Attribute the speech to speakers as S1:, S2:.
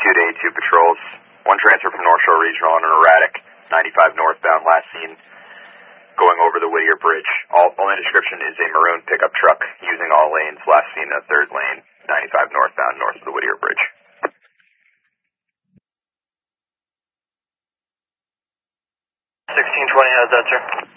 S1: to 82 patrols. One transfer from North Shore Regional on an erratic 95 northbound, last seen going over the Whittier Bridge. Only description is a maroon pickup truck using all lanes, last seen in the third lane, 95 northbound, north of the Whittier Bridge.
S2: 1620 has that, sir.